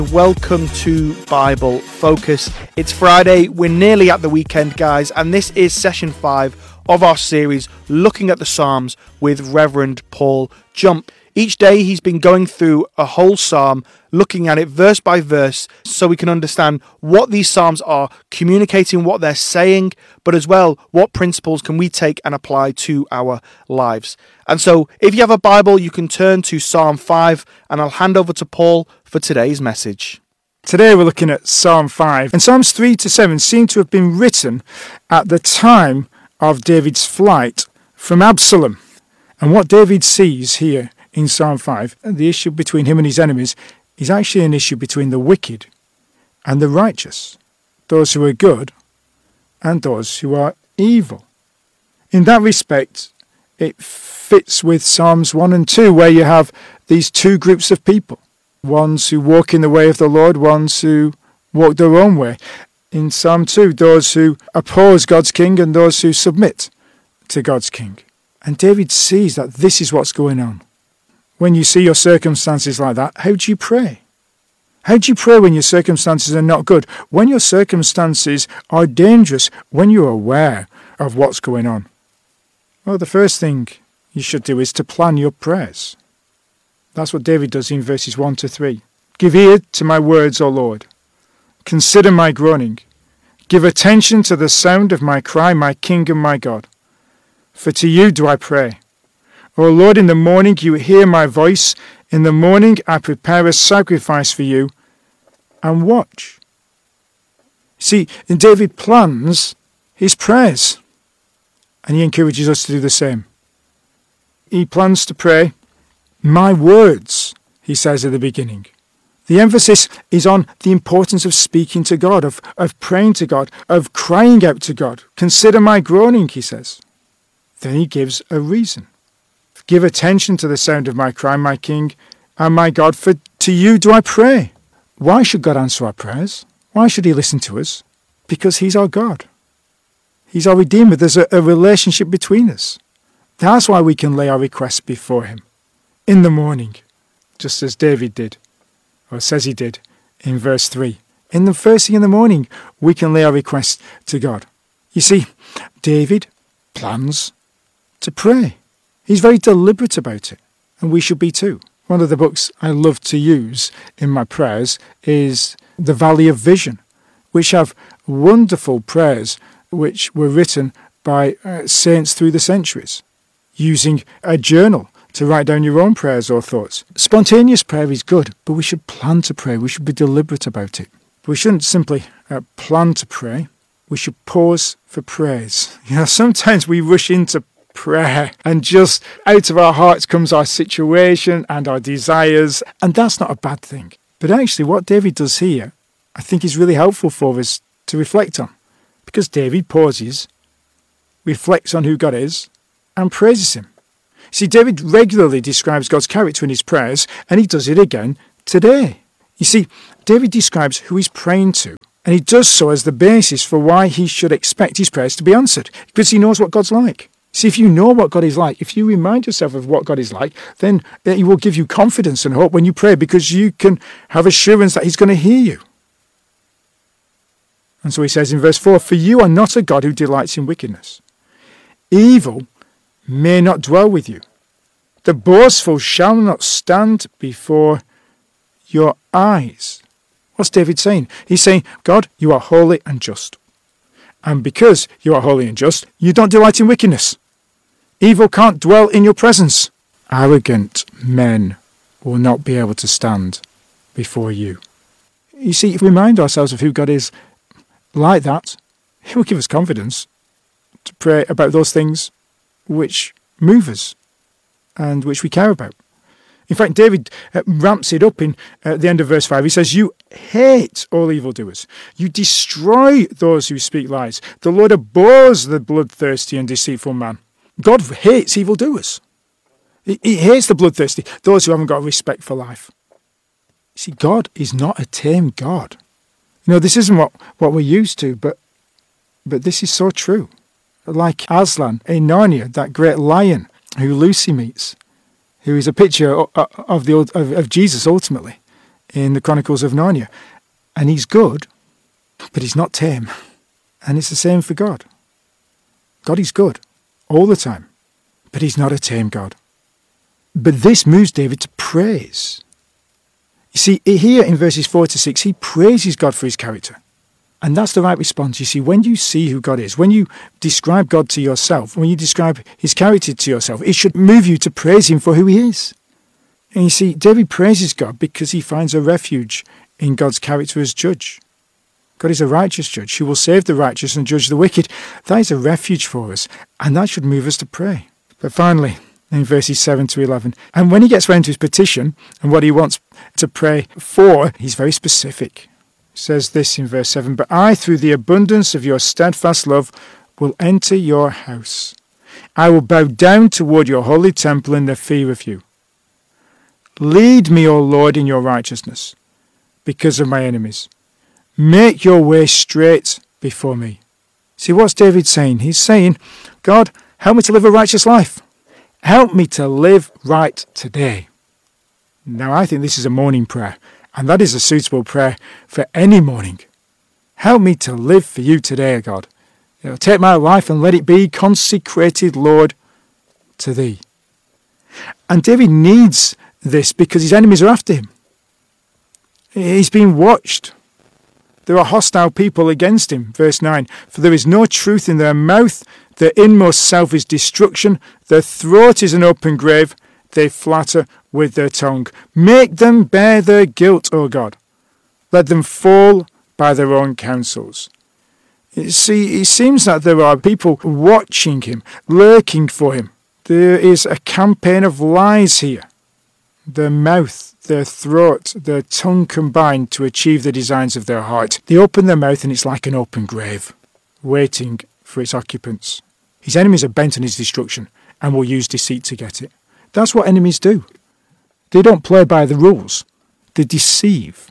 Welcome to Bible Focus. It's Friday, we're nearly at the weekend, guys, and this is session 5 of our series looking at the Psalms with Reverend Paul Jump. Each day he's been going through a whole psalm, looking at it verse by verse, so we can understand what these psalms are, communicating what they're saying, but as well, what principles can we take and apply to our lives. And so, if you have a Bible, you can turn to Psalm 5, and I'll hand over to Paul for today's message. Today we're looking at Psalm 5, and Psalms 3 to 7 seem to have been written at the time of David's flight from Absalom. And what David sees here in Psalm 5, the issue between him and his enemies, is actually an issue between the wicked and the righteous, those who are good and those who are evil. In that respect, it fits with Psalms 1 and 2, where you have these two groups of people, ones who walk in the way of the Lord, ones who walk their own way. In Psalm 2, those who oppose God's king and those who submit to God's king. And David sees that this is what's going on. When you see your circumstances like that, how do you pray? How do you pray when your circumstances are not good? When your circumstances are dangerous, when you're aware of what's going on? Well, the first thing you should do is to plan your prayers. That's what David does in verses 1 to 3. Give ear to my words, O Lord. Consider my groaning. Give attention to the sound of my cry, my King and my God. For to you do I pray. O Lord, in the morning you hear my voice. In the morning I prepare a sacrifice for you and watch. See, David plans his prayers, and he encourages us to do the same. He plans to pray, my words, he says at the beginning. The emphasis is on the importance of speaking to God, of praying to God, of crying out to God. Consider my groaning, he says. Then he gives a reason. Give attention to the sound of my cry, my King and my God, for to you do I pray. Why should God answer our prayers? Why should he listen to us? Because he's our God. He's our Redeemer. There's a relationship between us. That's why we can lay our requests before him in the morning, just as David did, or says he did in verse 3. In the first thing in the morning, we can lay our requests to God. You see, David plans to pray. He's very deliberate about it, and we should be too. One of the books I love to use in my prayers is The Valley of Vision, which have wonderful prayers which were written by saints through the centuries, using a journal to write down your own prayers or thoughts. Spontaneous prayer is good, but we should plan to pray. We should be deliberate about it. We shouldn't simply plan to pray. We should pause for praise. Sometimes we rush into prayer and just out of our hearts comes our situation and our desires, and that's not a bad thing. But actually what David does here, I think is really helpful for us to reflect on, because David pauses, reflects on who God is, and praises him. See, David regularly describes God's character in his prayers, and he does it again today. You see, David describes who he's praying to, and he does so as the basis for why he should expect his prayers to be answered, because he knows what God's like. See, if you know what God is like, if you remind yourself of what God is like, then he will give you confidence and hope when you pray, because you can have assurance that he's going to hear you. And so he says in verse 4, for you are not a God who delights in wickedness. Evil may not dwell with you. The boastful shall not stand before your eyes. What's David saying? He's saying, God, you are holy and just. And because you are holy and just, you don't delight in wickedness. Evil can't dwell in your presence. Arrogant men will not be able to stand before you. You see, if we remind ourselves of who God is like that, he will give us confidence to pray about those things which move us and which we care about. In fact, David ramps it up in the end of verse 5. He says, you hate all evildoers. You destroy those who speak lies. The Lord abhors the bloodthirsty and deceitful man. God hates evildoers. He hates the bloodthirsty, those who haven't got respect for life. See, God is not a tame God. This isn't what we're used to, but this is so true. Like Aslan in Narnia, that great lion who Lucy meets, who is a picture of Jesus ultimately in the Chronicles of Narnia. And he's good, but he's not tame. And it's the same for God. God is good all the time, but he's not a tame God. But this moves David to praise. You see, here in verses 4 to 6, he praises God for his character. And that's the right response. You see, when you see who God is, when you describe God to yourself, when you describe his character to yourself, it should move you to praise him for who he is. And you see, David praises God because he finds a refuge in God's character as judge. God is a righteous judge who will save the righteous and judge the wicked. That is a refuge for us, and that should move us to pray. But finally, in verses 7 to 11, and when he gets round to his petition and what he wants to pray for, he's very specific. He says this in verse 7, "But I, through the abundance of your steadfast love, will enter your house. I will bow down toward your holy temple in the fear of you. Lead me, O Lord, in your righteousness, because of my enemies. Make your way straight before me." See, what's David saying? He's saying, God, help me to live a righteous life. Help me to live right today. Now, I think this is a morning prayer, and that is a suitable prayer for any morning. Help me to live for you today, God. Take my life and let it be consecrated, Lord, to thee. And David needs this because his enemies are after him. He's being watched. There are hostile people against him. Verse 9, "For there is no truth in their mouth. Their inmost self is destruction. Their throat is an open grave. They flatter with their tongue. Make them bear their guilt, O God. Let them fall by their own counsels." You see, it seems that there are people watching him, lurking for him. There is a campaign of lies here. Their mouth, their throat, their tongue combine to achieve the designs of their heart. They open their mouth and it's like an open grave, waiting for its occupants. His enemies are bent on his destruction and will use deceit to get it. That's what enemies do. They don't play by the rules. They deceive.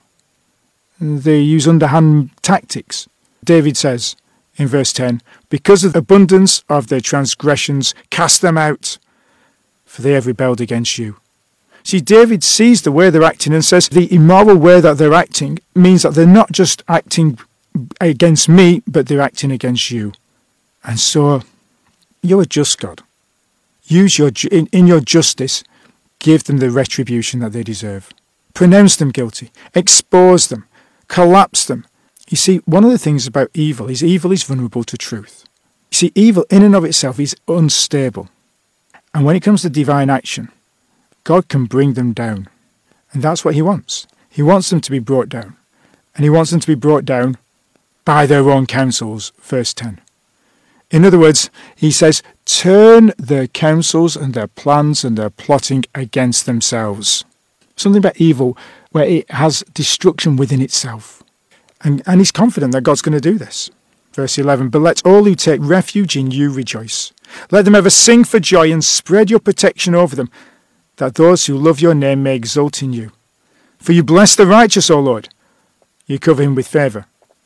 They use underhand tactics. David says in verse 10, "Because of the abundance of their transgressions, cast them out, for they have rebelled against you." See, David sees the way they're acting and says the immoral way that they're acting means that they're not just acting against me, but they're acting against you. And so, you're a just God. Use in your justice, give them the retribution that they deserve. Pronounce them guilty. Expose them. Collapse them. You see, one of the things about evil is vulnerable to truth. You see, evil in and of itself is unstable. And when it comes to divine action, God can bring them down. And that's what he wants. He wants them to be brought down. And he wants them to be brought down by their own counsels, verse 10. In other words, he says, turn their counsels and their plans and their plotting against themselves. Something about evil where it has destruction within itself. And he's confident that God's going to do this. Verse 11, "But let all who take refuge in you rejoice. Let them ever sing for joy and spread your protection over them, that those who love your name may exult in you. For you bless the righteous, O Lord. You cover him with favour